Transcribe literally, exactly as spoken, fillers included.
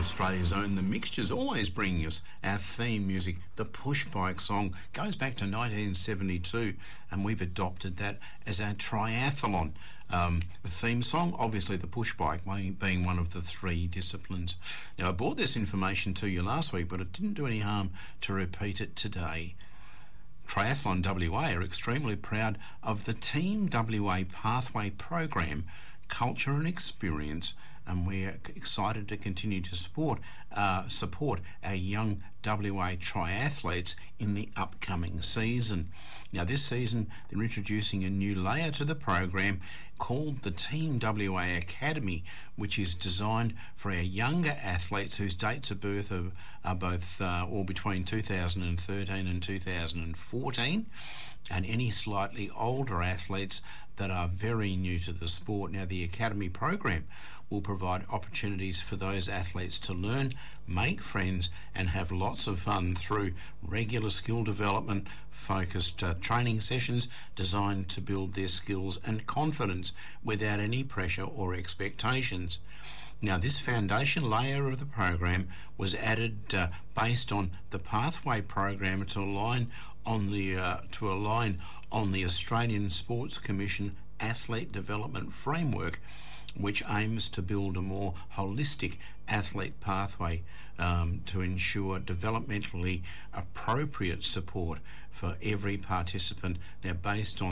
Australia's own The Mixtures, always bringing us our theme music. The Push Bike song goes back to nineteen seventy-two, and we've adopted that as our triathlon um, theme song. Obviously, the push bike being one of the three disciplines. Now, I brought this information to you last week, but it didn't do any harm to repeat it today. Triathlon W A are extremely proud of the Team W A Pathway program, culture and experience, and we're excited to continue to support uh, support our young W A triathletes in the upcoming season. Now, this season they're introducing a new layer to the program called the Team W A Academy, which is designed for our younger athletes whose dates of birth are, are both uh, or between two thousand thirteen and two thousand fourteen, and any slightly older athletes that are very new to the sport. Now, the Academy program will provide opportunities for those athletes to learn, make friends, and have lots of fun through regular skill development focused uh, training sessions designed to build their skills and confidence without any pressure or expectations. Now, this foundation layer of the program was added uh, based on the Pathway program to align on the uh, to align on the Australian Sports Commission Athlete Development Framework, which aims to build a more holistic athlete pathway um, to ensure developmentally appropriate support for every participant. Now, based on